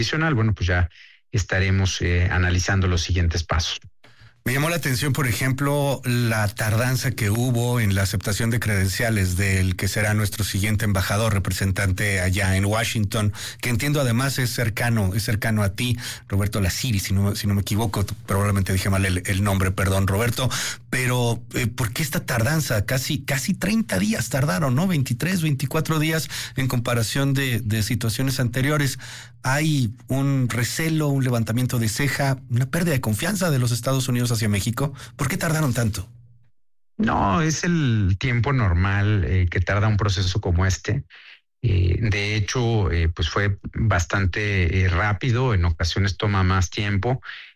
adicional, bueno, pues ya estaremos analizando los siguientes pasos. Me llamó la atención, por ejemplo, la tardanza que hubo en la aceptación de credenciales del que será nuestro siguiente embajador representante allá en Washington, que entiendo además es cercano a ti, Roberto Lassiri, si no me equivoco, probablemente dije mal el nombre, perdón, Roberto, pero ¿por qué esta tardanza? Casi 30 días tardaron, ¿no? 23, 24 días en comparación de situaciones anteriores. Hay un recelo, un levantamiento de ceja, una pérdida de confianza de los Estados Unidos hacia México. ¿Por qué tardaron tanto? No, es el tiempo normal que tarda un proceso como este. De hecho, pues fue bastante rápido, en ocasiones toma más tiempo.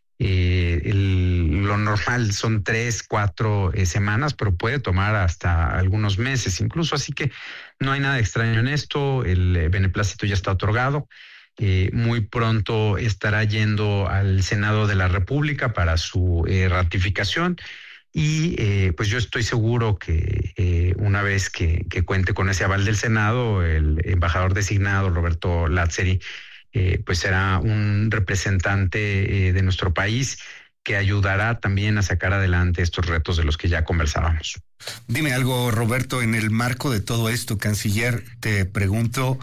Lo normal son 3, 4 semanas, pero puede tomar hasta algunos meses incluso. Así que no hay nada extraño en esto. El beneplácito ya está otorgado. Muy pronto estará yendo al Senado de la República para su ratificación y pues yo estoy seguro que una vez que cuente con ese aval del Senado, el embajador designado Roberto Lassiri pues será un representante de nuestro país que ayudará también a sacar adelante estos retos de los que ya conversábamos. Dime algo, Roberto, en el marco de todo esto, canciller, te pregunto,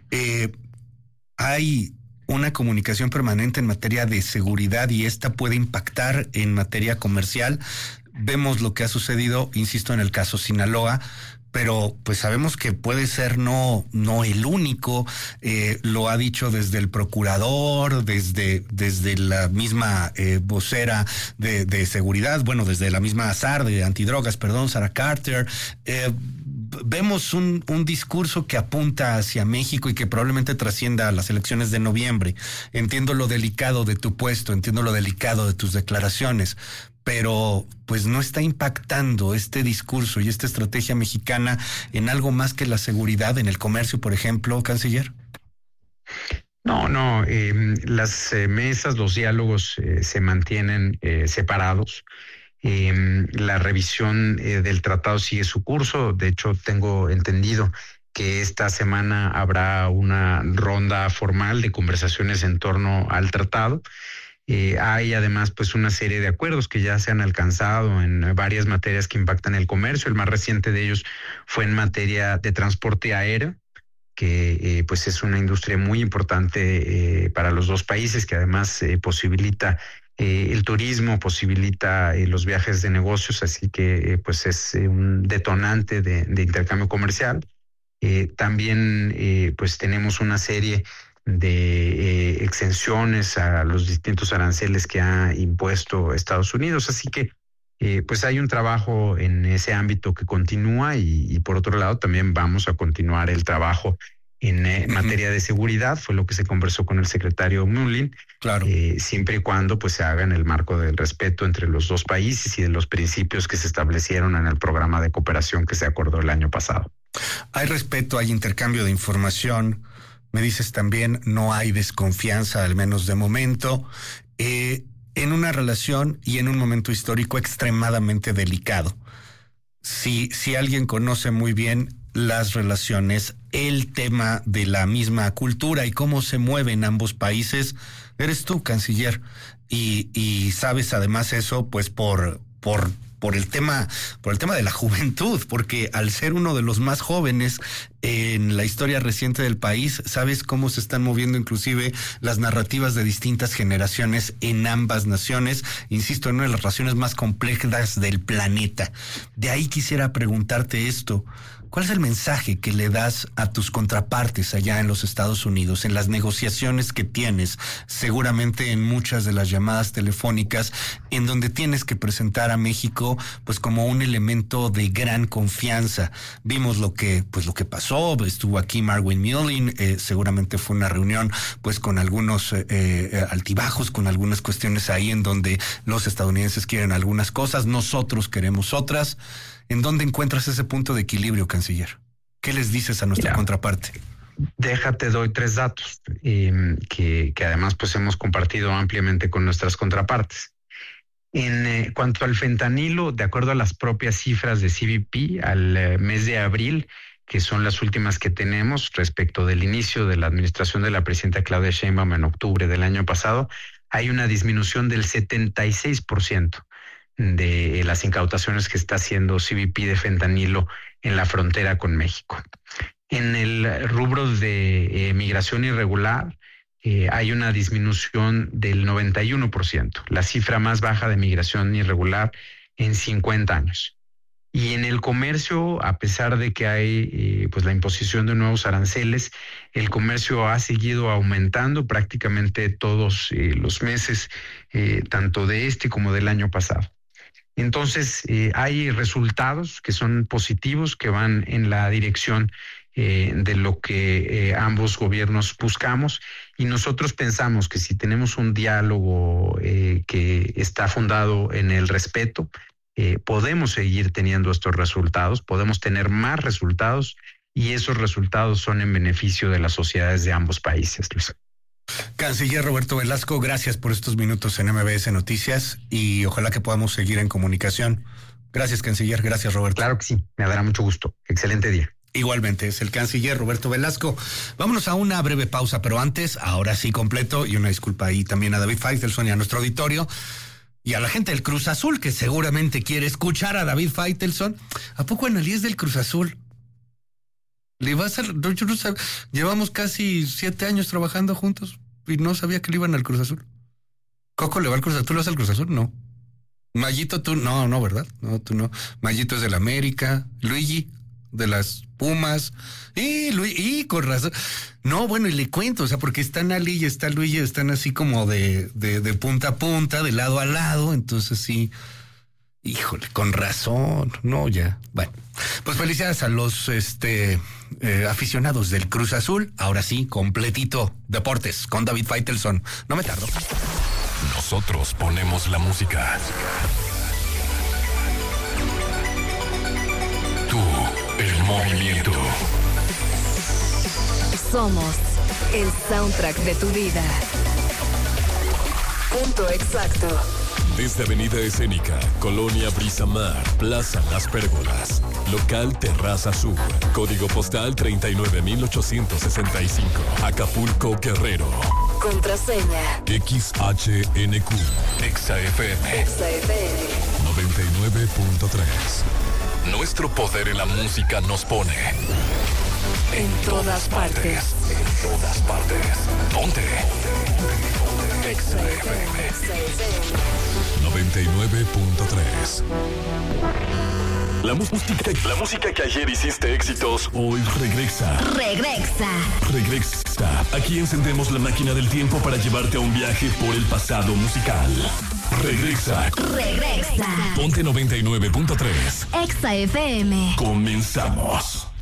hay una comunicación permanente en materia de seguridad y esta puede impactar en materia comercial. Vemos lo que ha sucedido, insisto, en el caso Sinaloa, pero pues sabemos que puede ser no el único. Lo ha dicho desde el procurador, desde la misma vocera de seguridad, bueno, desde la misma SAR de antidrogas, perdón, Sarah Carter. Vemos un discurso que apunta hacia México y que probablemente trascienda a las elecciones de noviembre. Entiendo lo delicado de tu puesto, entiendo lo delicado de tus declaraciones, pero pues no está impactando este discurso y esta estrategia mexicana en algo más que la seguridad, en el comercio, por ejemplo, canciller. No, las mesas, los diálogos se mantienen separados. La revisión del tratado sigue su curso. De hecho, tengo entendido que esta semana habrá una ronda formal de conversaciones en torno al tratado. Hay además pues una serie de acuerdos que ya se han alcanzado en varias materias que impactan el comercio. El más reciente de ellos fue en materia de transporte aéreo, que pues es una industria muy importante para los dos países, que además posibilita el turismo, posibilita los viajes de negocios, así que pues es un detonante de intercambio comercial. También pues tenemos una serie de exenciones a los distintos aranceles que ha impuesto Estados Unidos, así que pues hay un trabajo en ese ámbito que continúa y por otro lado también vamos a continuar el trabajo en materia de seguridad. Fue lo que se conversó con el secretario Mullin, claro. Siempre y cuando pues se haga en el marco del respeto entre los dos países y de los principios que se establecieron en el programa de cooperación que se acordó el año pasado. Hay respeto, hay intercambio de información. Me dices también, no hay desconfianza, al menos de momento, en una relación y en un momento histórico extremadamente delicado. Si alguien conoce muy bien las relaciones, el tema de la misma cultura y cómo se mueven ambos países, eres tú, canciller. Y sabes además eso, pues por el tema de la juventud, porque al ser uno de los más jóvenes en la historia reciente del país, sabes cómo se están moviendo inclusive las narrativas de distintas generaciones en ambas naciones, insisto, en una de las relaciones más complejas del planeta. De ahí quisiera preguntarte esto. ¿Cuál es el mensaje que le das a tus contrapartes allá en los Estados Unidos, en las negociaciones que tienes, seguramente en muchas de las llamadas telefónicas, en donde tienes que presentar a México pues como un elemento de gran confianza? Vimos lo que pasó, estuvo aquí Marwin Mullin, seguramente fue una reunión pues con algunos altibajos, con algunas cuestiones ahí en donde los estadounidenses quieren algunas cosas, nosotros queremos otras. ¿En dónde encuentras ese punto de equilibrio, canciller? ¿Qué les dices a nuestra contraparte? Déjate, doy 3 datos que además pues hemos compartido ampliamente con nuestras contrapartes. En cuanto al fentanilo, de acuerdo a las propias cifras de CBP, al mes de abril que son las últimas que tenemos respecto del inicio de la administración de la presidenta Claudia Sheinbaum en octubre del año pasado, hay una disminución del 76% de las incautaciones que está haciendo CBP de fentanilo en la frontera con México. En el rubro de migración irregular, hay una disminución del 91%, la cifra más baja de migración irregular en 50 años. Y en el comercio, a pesar de que hay pues la imposición de nuevos aranceles, el comercio ha seguido aumentando prácticamente todos los meses, tanto de este como del año pasado. Entonces, hay resultados que son positivos, que van en la dirección de lo que ambos gobiernos buscamos, y nosotros pensamos que si tenemos un diálogo que está fundado en el respeto, podemos seguir teniendo estos resultados, podemos tener más resultados, y esos resultados son en beneficio de las sociedades de ambos países, Luis. Canciller Roberto Velasco, gracias por estos minutos en MBS Noticias y ojalá que podamos seguir en comunicación. Gracias, Canciller. Gracias, Roberto. Claro que sí, me dará mucho gusto. Excelente día. Igualmente, es el Canciller Roberto Velasco. Vámonos a una breve pausa, pero antes, ahora sí completo, y una disculpa ahí también a David Faitelson y a nuestro auditorio y a la gente del Cruz Azul que seguramente quiere escuchar a David Faitelson. ¿A poco Analí es del Cruz Azul? Le iba a hacer, yo no sabía, llevamos casi 7 años trabajando juntos y no sabía que le iban al Cruz Azul. Coco le va al Cruz Azul, ¿tú le vas al Cruz Azul? No. Mayito, tú, no, ¿verdad? No, tú no. Mayito es del América, Luigi de las Pumas, y con razón. No, bueno, y le cuento, o sea, porque están Ali y está Luigi, están así como de punta a punta, de lado a lado, entonces sí, híjole, con razón, no, ya. Bueno, pues felicidades a los aficionados del Cruz Azul. Ahora sí, completito, deportes con David Faitelson. No me tardo. Nosotros ponemos la música. Tú, el movimiento. Somos el soundtrack de tu vida. Punto exacto. Desde Avenida Escénica, Colonia Brisamar, Plaza Las Pérgolas, Local Terraza Sur, Código Postal 39865, Acapulco, Guerrero. Contraseña XHNQ, EXA-FM 99.3. Nuestro poder en la música nos pone en todas partes. En todas partes. Ponte. EXA-FM 99.3. La música que ayer hiciste éxitos, hoy regresa. Regresa. Aquí encendemos la máquina del tiempo para llevarte a un viaje por el pasado musical. Regresa. Ponte 99.3. EXA-FM. Comenzamos.